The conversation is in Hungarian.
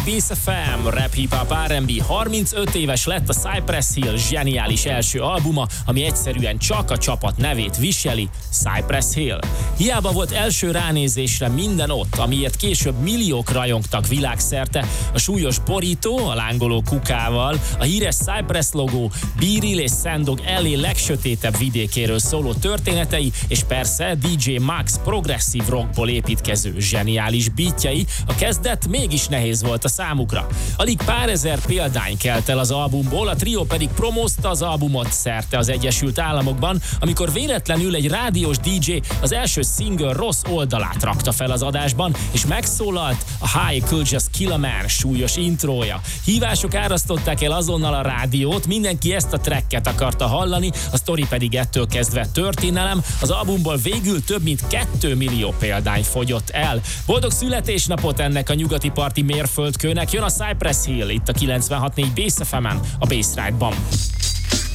Bass FM, rap, hip-hop, R&B, 35 éves lett a Cypress Hill zseniális első albuma, ami egyszerűen csak a csapat nevét viseli, Cypress Hill. Hiába volt első ránézésre minden ott, amiért később milliók rajongtak világszerte, a súlyos borító, a lángoló kukával, a híres Cypress logó, Beryl és Sandog LA legsötétebb vidékéről szóló történetei, és persze DJ Max progresszív rockból építkező zseniális beatjei, a kezdet mégis nehéz volt a számukra. Alig pár ezer példány kelt el az albumból, a trió pedig promózta az albumot szerte az Egyesült Államokban, amikor véletlenül egy rádiós DJ az első single rossz oldalát rakta fel az adásban, és megszólalt a High Could Just Kill a Man súlyos intrója. Hívások árasztották el azonnal a rádiót, mindenki ezt a tracket akarta hallani, a sztori pedig ettől kezdve történelem, az albumból végül több mint 2 millió példány fogyott el. Boldog születésnapot ennek a nyugati parti mérföldkőnek, jön a Cypress Hill itt a 96.4 Bass FM-en, a Bass Ride-ban.